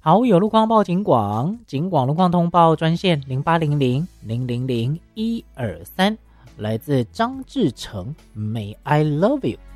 好，有路况报警广，警广路况通报专线0800-000-123，来自张志成 May I Love You。